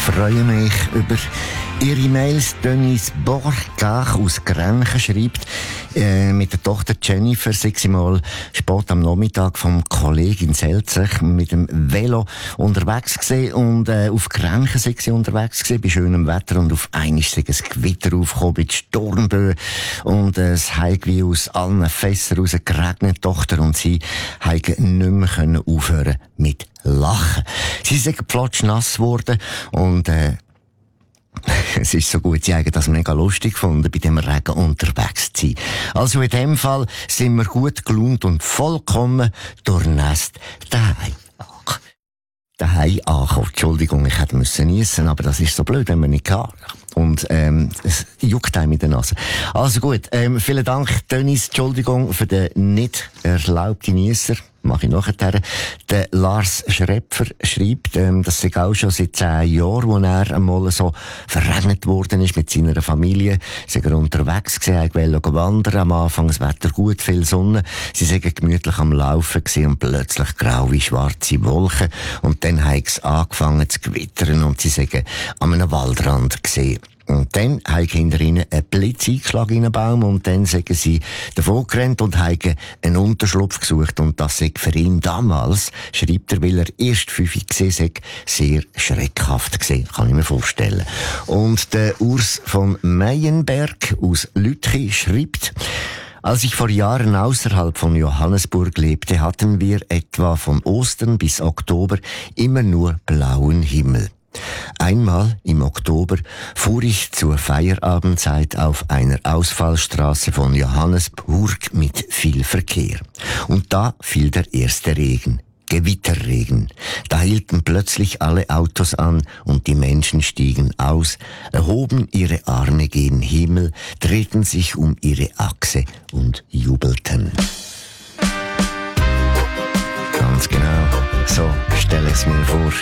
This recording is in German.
freue mich über Ihre Mails. Dennis Borgach aus Grenchen schreibt, mit der Tochter Jennifer sei sie mal spät am Nachmittag vom Kollegen in Selzach mit dem Velo unterwegs gewesen und auf Grenchen sei sie unterwegs gewesen, bei schönem Wetter, und auf einmal sei ein Gewitter aufgekommen mit Sturmböen und es hat wie aus allen Fässern raus geregnet. Die Tochter und sie haben nicht mehr können aufhören mit Lachen. Sie sind plotschnass geworden und es ist so gut, sie haben das mega lustig gefunden, bei dem Regen unterwegs zu sein. Also in dem Fall sind wir gut gelaunt und vollkommen durchnässt daheim angekommen. Entschuldigung, ich hätte niesen, aber das ist so blöd, wenn man nicht kann. Und es juckt einem in der Nase. Also gut, vielen Dank, Dennis, Entschuldigung für den nicht erlaubten Nieser. Mache ich nachher. Der Lars Schrepfer schreibt, das sei auch schon seit 10 Jahren, wo er einmal so verregnet worden ist mit seiner Familie. Sie sind unterwegs gewesen, wollte wandern, am Anfang das Wetter gut, viel Sonne. Sie sind gemütlich am Laufen gewesen und plötzlich graue, schwarze Wolken. Und dann hat es angefangen zu gewittern und sie sind an einem Waldrand gesehen. Und dann haben hinter ihnen ein Blitz eingeschlagen in einen Baum und dann sind sie davon gerannt und haben einen Unterschlupf gesucht. Und das sei für ihn damals, schreibt er, weil er erst 5 gesehen sei, sehr schreckhaft gesehen, kann ich mir vorstellen. Und der Urs von Meyenberg aus Lütchi schreibt, als ich vor Jahren außerhalb von Johannesburg lebte, hatten wir etwa von Ostern bis Oktober immer nur blauen Himmel. Einmal im Oktober fuhr ich zur Feierabendzeit auf einer Ausfallstraße von Johannesburg mit viel Verkehr. Und da fiel der erste Regen. Gewitterregen. Da hielten plötzlich alle Autos an und die Menschen stiegen aus, erhoben ihre Arme gen Himmel, drehten sich um ihre Achse und jubelten. Ganz genau, so stelle ich es mir vor.